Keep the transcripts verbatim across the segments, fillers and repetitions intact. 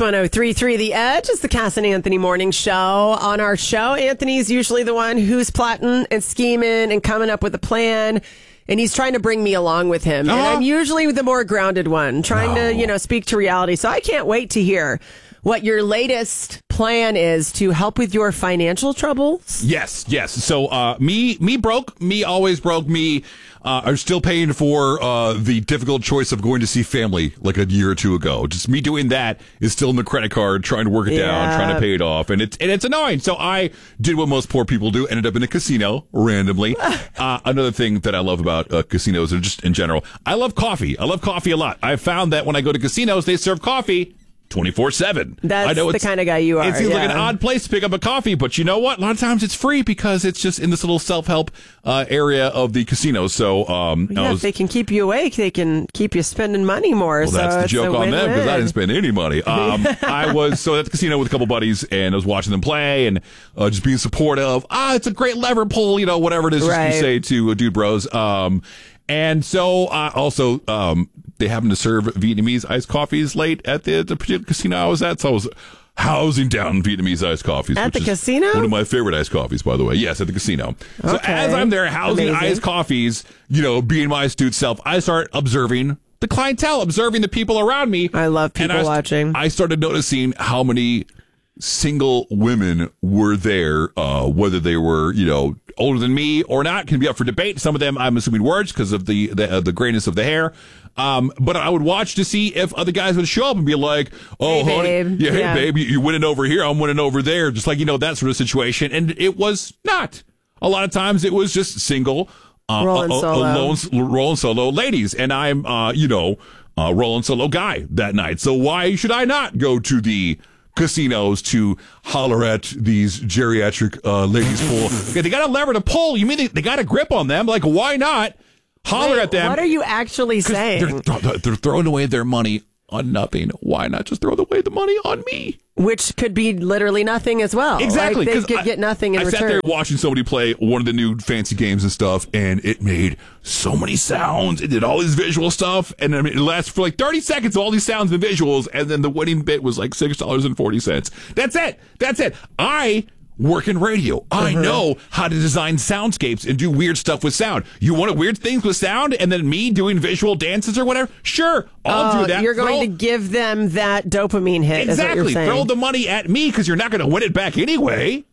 one oh three point three The Edge. It's the Cass and Anthony Morning Show. On our show, Anthony's usually the one who's plotting and scheming and coming up with a plan. And he's trying to bring me along with him. Uh-huh. And I'm usually the more grounded one, trying no. to, you know, speak to reality. So I can't wait to hear what your latest plan is to help with your financial troubles. Yes, yes. So uh, me, me broke, me always broke, me uh, are still paying for uh, the difficult choice of going to see family like a year or two ago. Just me doing that is still in the credit card, trying to work it yeah. down, trying to pay it off. And it's, and it's annoying. So I did what most poor people do, ended up in a casino randomly. uh, another thing that I love about uh, casinos, or just in general, I love coffee. I love coffee a lot. I've found that when I go to casinos, they serve coffee twenty-four seven. That's I know the kind of guy you are. It seems yeah. like an odd place to pick up a coffee, but you know what? A lot of times it's free because it's just in this little self-help uh, area of the casino. So, um, yeah, was, if they can keep you awake, they can keep you spending money more. Well, so that's the it's joke on them because I didn't spend any money. Um, Yeah. I was so at the casino with a couple buddies and I was watching them play and uh, just being supportive. Ah, it's a great lever pull, you know, whatever it is right. you say to uh, dude bros. Um, and so uh, also um, they happen to serve Vietnamese iced coffees late at the, the particular casino I was at. So I was housing down Vietnamese iced coffees. At which the is casino? One of my favorite iced coffees, by the way. Yes, at the casino. So okay. as I'm there housing Amazing. iced coffees, you know, being my astute self, I start observing the clientele, observing the people around me. I love people I, watching. I started noticing how many single women were there, uh, whether they were, you know, older than me or not, can be up for debate. Some of them, I'm assuming, words because of the the, uh, the grayness of the hair. Um, but I would watch to see if other guys would show up and be like, "Oh, hey, honey, babe. yeah, hey, yeah. babe, you're winning over here. I'm winning over there." Just like, you know, that sort of situation. And it was not. A lot of times it was just single, uh, rolling uh, solo, uh, lone, rolling solo ladies, and I'm, uh, you know, uh, rolling solo guy that night. So why should I not go to the casinos to holler at these geriatric uh, ladies full? Okay, they got a lever to pull. You mean they, they got a grip on them? Like, why not holler Wait, at them? What are you actually saying? They're, th- they're throwing away their money on nothing. Why not just throw away the money on me? Which could be literally nothing as well. Exactly. Like, they could I, get nothing in I return. I sat there watching somebody play one of the new fancy games and stuff, and it made so many sounds. It did all this visual stuff, and I mean, it lasted for like thirty seconds, all these sounds and visuals, and then the winning bit was like six dollars and forty cents. That's it. That's it. I work in radio. I uh-huh. know how to design soundscapes and do weird stuff with sound. You want weird things with sound and then me doing visual dances or whatever? Sure, I'll oh, do that. You're going Throw, to give them that dopamine hit. exactly. Is what you're saying. Throw the money at me because you're not going to win it back anyway.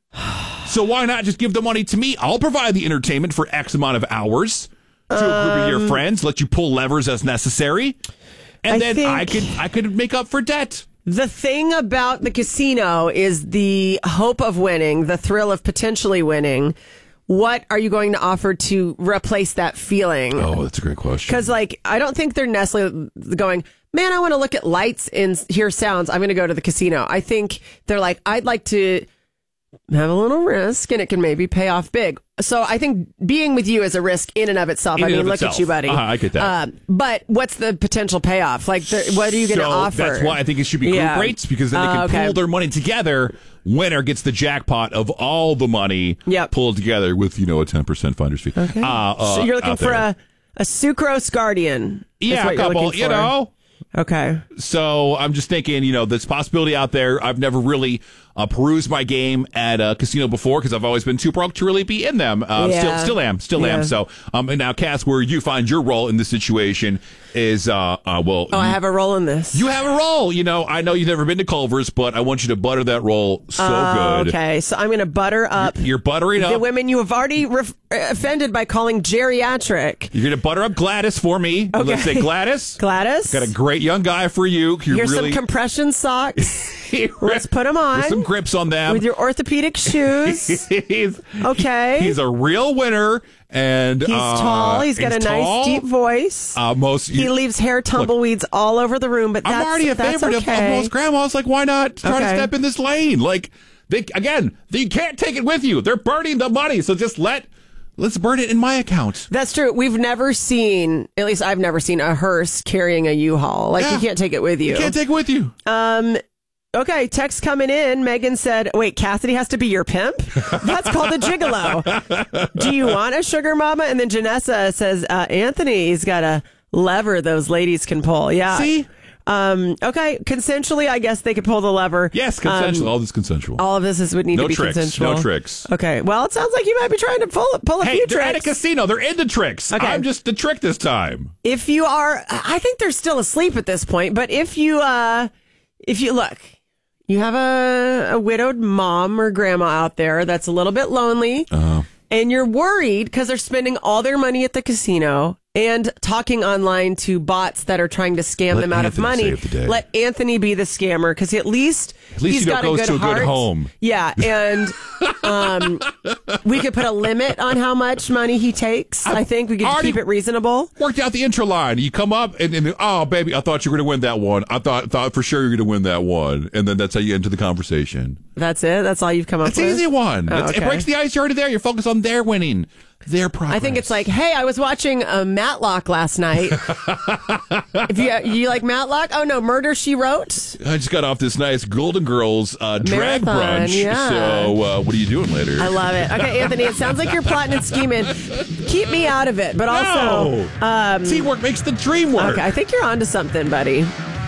So why not just give the money to me? I'll provide the entertainment for X amount of hours to um, a group of your friends, let you pull levers as necessary, and I then think... I could I could make up for debt. The thing about the casino is the hope of winning, the thrill of potentially winning. What are you going to offer to replace that feeling? Oh, that's a great question. Because, like, I don't think they're necessarily going, man, I want to look at lights and hear sounds. I'm going to go to the casino. I think they're like, I'd like to have a little risk and it can maybe pay off big. So I think being with you is a risk in and of itself. In I mean, of look itself. at you, buddy. Uh-huh, I get that. Um, but what's the potential payoff? Like, the, what are you going to so offer? That's why I think it should be group Yeah. rates, because then they Uh, can okay. pool their money together. Winner gets the jackpot of all the money Yep. pulled together with, you know, a ten percent finder's fee. Okay. Uh, uh, so you're looking out for there. a, a sucrose guardian. is Yeah, what a you're couple, looking you for. know. Okay. So I'm just thinking, you know, there's possibility out there. I've never really uh, perused my game at a casino before because I've always been too broke to really be in them. Uh, Yeah. Still, still am, still Yeah. am. So, um, and now, Cass, where you find your role in this situation is, uh, uh well, Oh, you, I have a role in this. you have a role. You know, I know you've never been to Culver's, but I want you to butter that roll so Oh, good. okay, so I'm going to butter up You're buttering the up. women you have already ref- offended by calling geriatric. You're going to butter up Gladys for me. Okay. Let's say Gladys. Gladys, Got a great young guy for you. You're here's really, some compression socks. Let's put them on. With some grips on them. with your orthopedic shoes. he's, Okay. He's a real winner, and He's uh, tall. He's got he's a nice tall. deep voice. Uh, most he leaves hair tumbleweeds all over the room, but I'm that's, already a that's favorite of, okay. of most grandmas. Like, why not try to Okay. step in this lane? Like, they again, they can't take it with you. They're burning the money, so just let let's burn it in my account. That's true. We've never seen, at least I've never seen a hearse carrying a U-Haul. Like, Yeah. you can't take it with you. You can't take it with you. Um. Okay, text coming in. Megan said, wait, Cassidy has to be your pimp? That's called a gigolo. Do you want a sugar mama? And then Janessa says, uh, Anthony's got a lever those ladies can pull. Yeah. See? Um, okay, consensually, I guess they could pull the lever. Yes, consensual. Um, all this consensual. all of this is would need no to be tricks, consensual. No tricks. Okay, well, it sounds like you might be trying to pull pull a hey, few they're tricks. at a casino. They're into tricks. Okay. I'm just the trick this time. If you are, I think they're still asleep at this point. But if you, uh, if you look, you have a, a widowed mom or grandma out there that's a little bit lonely, Uh-huh. and you're worried because they're spending all their money at the casino and talking online to bots that are trying to scam Let them out Anthony of money. save the day. Let Anthony be the scammer because at least At least he's he got goes a good to a heart. good home. Yeah, and um, we could put a limit on how much money he takes. I, I think we could already keep it reasonable. Worked out the intro line. You come up and, and oh, baby, I thought you were going to win that one. I thought thought for sure you were going to win that one. And then that's how you enter the conversation. That's it? That's all you've come up It's with? an easy one. Oh, It's- okay. It breaks the ice. You're already there. You're focused on their winning. Their progress. I think it's like, hey, I was watching uh, Matlock last night. If you you like Matlock? Oh, no, Murder, She Wrote? I just got off this nice Golden Girls uh, drag Marathon, brunch. yeah. So uh, what are you doing later? I love it. Okay, Anthony, it sounds like you're plotting and scheming. Keep me out of it, but also... no. Teamwork makes the dream work. Okay, I think you're onto something, buddy.